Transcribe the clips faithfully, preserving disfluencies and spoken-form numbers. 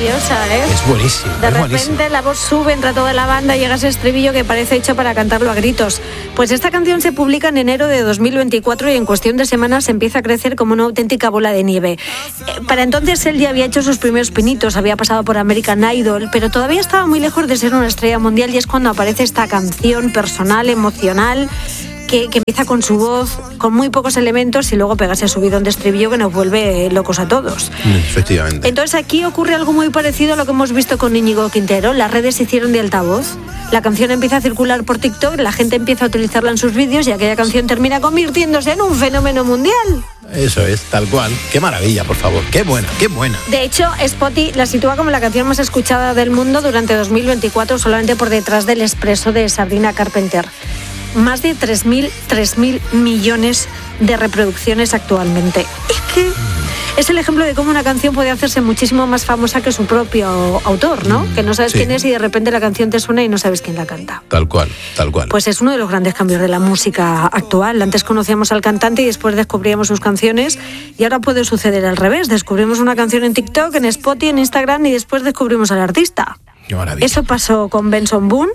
maravillosa, ¿eh? Es buenísimo. De es repente buenísimo. la voz sube entre toda la banda y llega ese estribillo que parece hecho para cantarlo a gritos. Pues esta canción se publica en enero de dos mil veinticuatro y en cuestión de semanas empieza a crecer como una auténtica bola de nieve. Eh, para entonces él ya había hecho sus primeros pinitos, había pasado por American Idol, pero todavía estaba muy lejos de ser una estrella mundial y es cuando aparece esta canción personal, emocional, Que, que empieza con su voz, con muy pocos elementos y luego pega ese subidón de estribillo que nos vuelve locos a todos. Efectivamente. Entonces aquí ocurre algo muy parecido a lo que hemos visto con Íñigo Quintero. Las redes se hicieron de altavoz. La canción empieza a circular por TikTok, la gente empieza a utilizarla en sus vídeos y aquella canción termina convirtiéndose en un fenómeno mundial. Eso es, tal cual. Qué maravilla, por favor. Qué buena, qué buena. De hecho, Spotify la sitúa como la canción más escuchada del mundo durante dos mil veinticuatro, solamente por detrás del Expreso de Sabrina Carpenter. Más de tres mil millones de reproducciones actualmente. Es que es el ejemplo de cómo una canción puede hacerse muchísimo más famosa que su propio autor, ¿no? Que no sabes sí. quién es y de repente la canción te suena y no sabes quién la canta. Tal cual, tal cual. Pues es uno de los grandes cambios de la música actual. Antes conocíamos al cantante y después descubríamos sus canciones y ahora puede suceder al revés. Descubrimos una canción en TikTok, en Spotify, en Instagram y después descubrimos al artista. Qué maravilla. Eso pasó con Benson Boone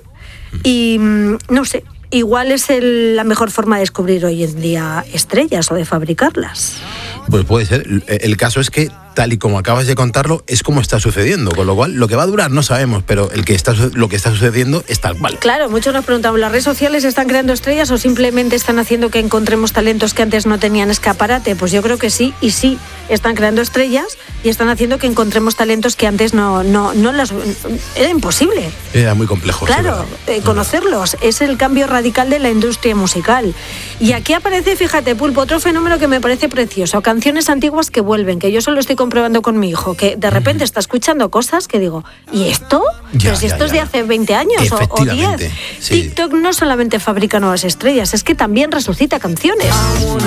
y no sé, igual es el, la mejor forma de descubrir hoy en día estrellas o de fabricarlas. Pues puede ser. El caso es que, tal y como acabas de contarlo, es como está sucediendo. Con lo cual, lo que va a durar no sabemos, pero el que está, lo que está sucediendo es tal cual. Claro, muchos nos preguntamos, ¿las redes sociales están creando estrellas o simplemente están haciendo que encontremos talentos que antes no tenían escaparate? Pues yo creo que sí, y sí, están creando estrellas y están haciendo que encontremos talentos que antes no, no, no las... Era imposible. Era muy complejo. Claro, sí, eh, conocerlos. Es el cambio radical de la industria musical. Y aquí aparece, fíjate, Pulpo, otro fenómeno que me parece precioso. Canciones antiguas que vuelven, que yo solo estoy comprobando con mi hijo, que de repente está escuchando cosas que digo, ¿y esto? Ya, Pero si ya, esto es de ya. hace veinte años o, o diez. Sí. TikTok no solamente fabrica nuevas estrellas, es que también resucita canciones.